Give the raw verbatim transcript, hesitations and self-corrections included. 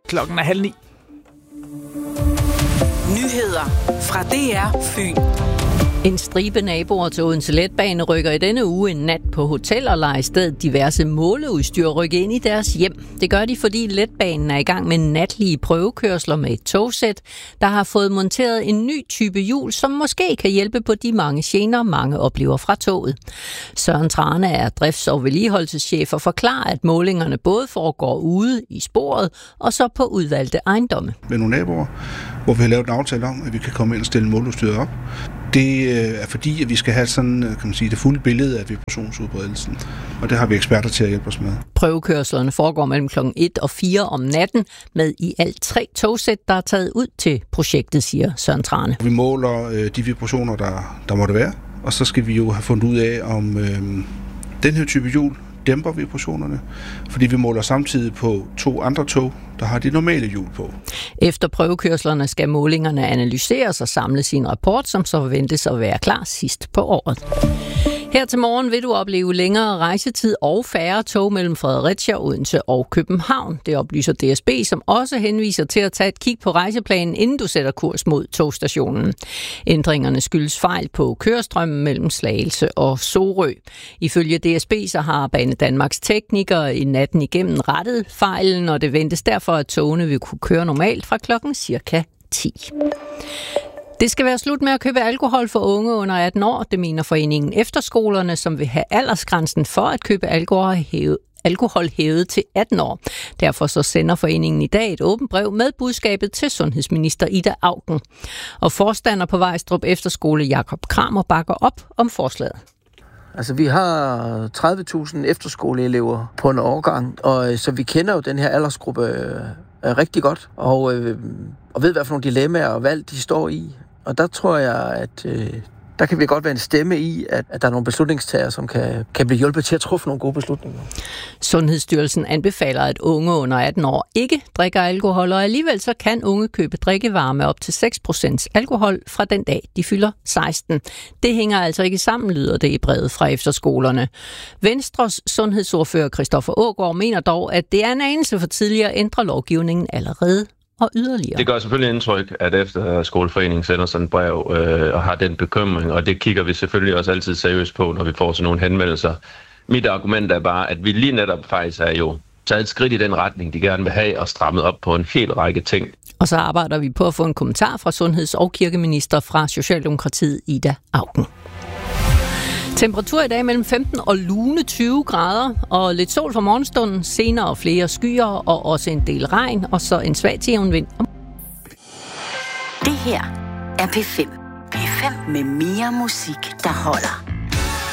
Klokken er halv ni. Nyheder fra D R Fyn. En stribe naboer til Odense Letbane rykker i denne uge en nat på hotel og lader i stedet diverse måleudstyr rykke ind i deres hjem. Det gør de, fordi Letbanen er i gang med natlige prøvekørsler med et togsæt, der har fået monteret en ny type hjul, som måske kan hjælpe på de mange gener, mange oplever fra toget. Søren Trane er drifts- og vedligeholdelseschef og forklarer, at målingerne både foregår ude i sporet og så på udvalgte ejendomme. Med nogle naboer, hvor vi har lavet en aftale om, at vi kan komme ind og stille måleudstyret op. Det er fordi, at vi skal have sådan, kan man sige, det fulde billede af vibrationsudbredelsen, og det har vi eksperter til at hjælpe os med. Prøvekørslerne foregår mellem klokken et og fire om natten med i alt tre togsæt, der er taget ud til projektet, siger Søren Trane. Vi måler de vibrationer, der, der måtte være, og så skal vi jo have fundet ud af, om øh, den her type hjul dæmper vibrationerne, fordi vi måler samtidig på to andre tog, der har de normale hjul på. Efter prøvekørslerne skal målingerne analyseres og samles i en rapport, som så ventes at være klar sidst på året. Her til morgen vil du opleve længere rejsetid og færre tog mellem Fredericia, Odense og København. Det oplyser D S B, som også henviser til at tage et kig på rejseplanen, inden du sætter kurs mod togstationen. Ændringerne skyldes fejl på kørestrømmen mellem Slagelse og Sorø. Ifølge D S B så har Banedanmarks teknikere i natten igennem rettet fejlen, og det ventes derfor, at togene vil kunne køre normalt fra klokken cirka ti. Det skal være slut med at købe alkohol for unge under atten år, det mener foreningen Efterskolerne, som vil have aldersgrænsen for at købe alkohol hævet, alkohol hævet til atten år. Derfor så sender foreningen i dag et åbent brev med budskabet til sundhedsminister Ida Auken. Og forstander på Vejstrup Efterskole Jakob Kramer bakker op om forslaget. Altså, vi har tredive tusind efterskoleelever på en årgang, og så vi kender jo den her aldersgruppe øh, rigtig godt, og, øh, og ved, hvad for nogle dilemmaer og valg de står i. Og der tror jeg, at øh, der kan vi godt være en stemme i, at, at der er nogle beslutningstagere, som kan, kan blive hjulpet til at træffe nogle gode beslutninger. Sundhedsstyrelsen anbefaler, at unge under atten år ikke drikker alkohol, og alligevel så kan unge købe drikkevarer med op til seks procent alkohol fra den dag, de fylder seksten. Det hænger altså ikke sammen, lyder det i brevet fra efterskolerne. Venstres sundhedsordfører Christoffer Aagaard mener dog, at det er en anelse for tidligt at ændre lovgivningen allerede og yderligere. Det gør selvfølgelig indtryk, at efter skoleforeningen sender sådan et brev øh, og har den bekymring, og det kigger vi selvfølgelig også altid seriøst på, når vi får sådan nogle henvendelser. Mit argument er bare, at vi lige netop faktisk er jo taget et skridt i den retning, de gerne vil have, og strammet op på en hel række ting. Og så arbejder vi på at få en kommentar fra sundheds- og kirkeminister fra Socialdemokratiet Ida Auken. Temperatur i dag mellem femten og lune tyve grader, og lidt sol for morgenstunden, senere flere skyer og også en del regn, og så en svag til jævn vind. Det her er P fem. P fem med mere musik, der holder.